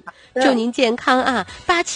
祝您健康啊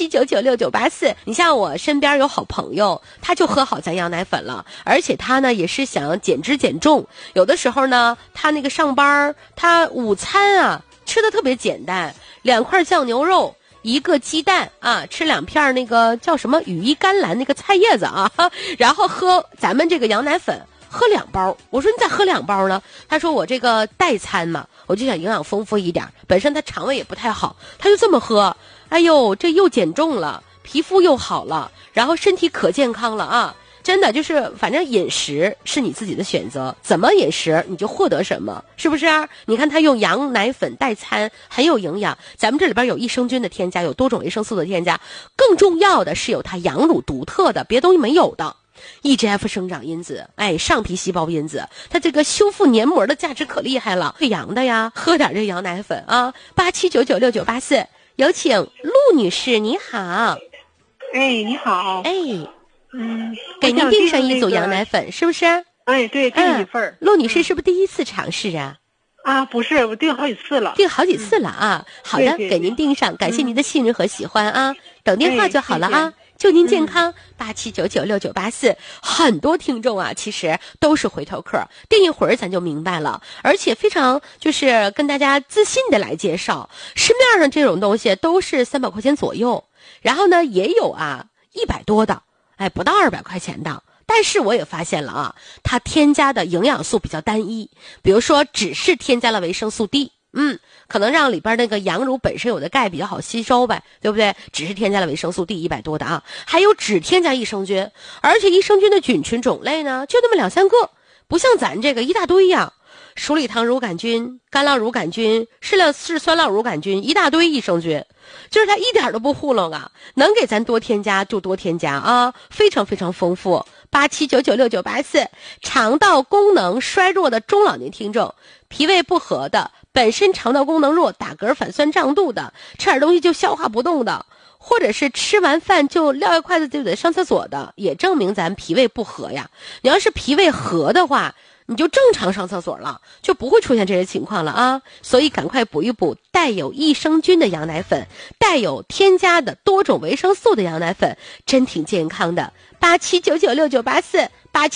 ！87996984，你像我身边有好朋友，他就喝好咱羊奶粉了，而且他呢也是想减脂减重，有的时候呢，他那个上班，他午餐啊吃的特别简单，2块酱牛肉。1个鸡蛋啊，吃2片那个叫什么羽衣甘蓝那个菜叶子啊，然后喝咱们这个羊奶粉，喝2包。我说你咋喝2包呢？他说我这个代餐嘛，我就想营养丰富一点，本身他肠胃也不太好，他就这么喝。哎呦，这又减重了，皮肤又好了，然后身体可健康了啊！真的就是反正饮食是你自己的选择，怎么饮食你就获得什么，是不是啊？你看他用羊奶粉代餐很有营养，咱们这里边有益生菌的添加，有多种维生素的添加，更重要的是有它羊乳独特的别的东西没有的EGF 生长因子，上皮细胞因子，它这个修复黏膜的价值可厉害了。喂羊的呀，喝点这羊奶粉啊！87996984，有请陆女士，你好。 你好。 给您订上1组羊奶粉，是不是？ 对，订1份。 陆女士是不是第一次尝试啊？ 不是，我订好几次了。 订好几次了啊！好的，给您订上，感谢您的信任和喜欢啊！等电话就好了啊！祝您健康！87996984，很多听众啊，其实都是回头客，订一会儿咱就明白了，而且非常就是跟大家自信的来介绍，市面上这种东西都是300块钱左右，然后呢也有100多的，不到200块钱的。但是我也发现了啊，它添加的营养素比较单一，比如说只是添加了维生素 D， 可能让里边那个羊乳本身有的钙比较好吸收呗，对不对？只是添加了维生素 D 100多的啊，还有只添加益生菌，而且益生菌的菌群种类呢就那么2-3个，不像咱这个一大堆呀，鼠李糖乳杆菌、干酪乳杆菌、视酸酪乳杆菌，一大堆益生菌，就是它一点都不糊弄啊，能给咱多添加就多添加啊，非常非常丰富。87996984，肠道功能衰弱的中老年听众，脾胃不和的，本身肠道功能弱，打嗝反酸胀肚的，吃点东西就消化不动的，或者是吃完饭就撂一筷子就得上厕所的，也证明咱脾胃不和呀。你要是脾胃和的话，你就正常上厕所了，就不会出现这些情况了啊！所以赶快补一补带有益生菌的羊奶粉，带有添加的多种维生素的羊奶粉，真挺健康的。87996984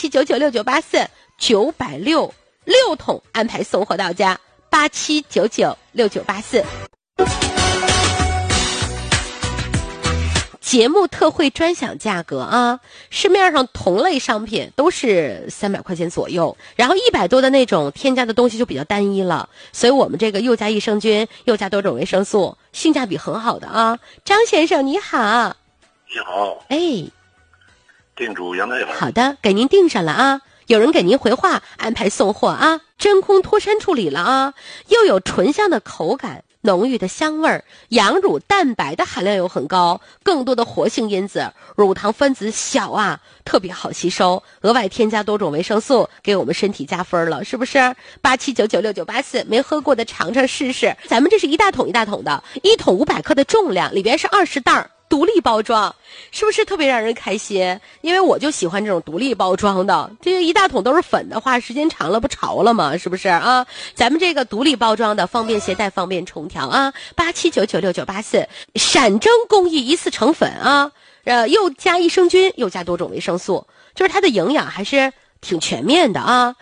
87996984 960 6桶安排送货到家。87996984。节目特惠专享价格啊，市面上同类商品都是300块钱左右，然后100多的那种添加的东西就比较单一了，所以我们这个又加益生菌又加多种维生素，性价比很好的啊。张先生你好。 你好。订煮羊奶粉。 好的，给您订上了啊，有人给您回话安排送货啊，真空脱身处理了啊，又有醇香的口感，浓郁的香味儿，羊乳蛋白的含量又很高，更多的活性因子，乳糖分子小啊，特别好吸收，额外添加多种维生素，给我们身体加分了，是不是？87996984，没喝过的尝尝试试。咱们这是一大桶一大桶的，1桶500克的重量，里边是20袋。独立包装是不是特别让人开心？因为我就喜欢这种独立包装的，这个一大桶都是粉的话，时间长了不潮了吗？是不是啊？咱们这个独立包装的，方便携带，方便冲调啊。87996984，闪蒸工艺一次成粉啊，又加益生菌，又加多种维生素，就是它的营养还是挺全面的啊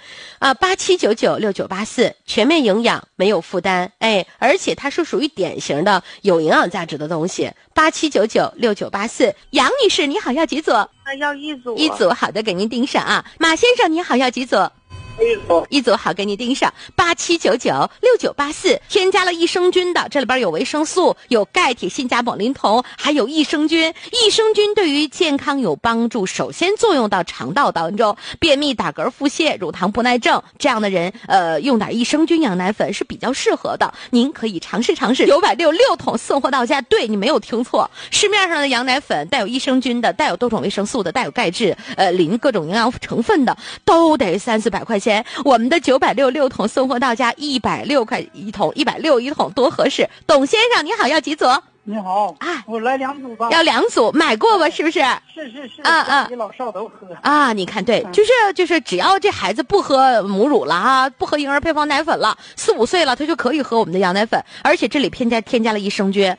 ！87996984，全面营养，没有负担，而且它是属于典型的有营养价值的东西。87996984，杨女士你好，要几组？ 要1组。 1组，好的，给您订上啊。马先生你好，要几组？1组，好，给你订上。87996984，添加了益生菌的，这里边有维生素，有钙、铁、锌、钾、锰、磷、铜，还有益生菌。益生菌对于健康有帮助，首先作用到肠道当中，便秘、打嗝、腹泻、乳糖不耐症这样的人，用点益生菌羊奶粉是比较适合的。您可以尝试尝试，960 6桶送货到家。对，你没有听错，市面上的羊奶粉带有益生菌的，带有多种维生素的，带有钙质、磷各种营养成分的，都得300-400块钱。我们的960 6桶送货到家，160块一桶，160一桶，多合适。董先生你好，要几组？ 你好，我来2组吧。 要2组，买过吧？是不是？ 是，你老少都喝啊。你看，对，就是只要这孩子不喝母乳了啊，不喝婴儿配方奶粉了，4、5岁了，他就可以喝我们的羊奶粉，而且这里添加了益生菌，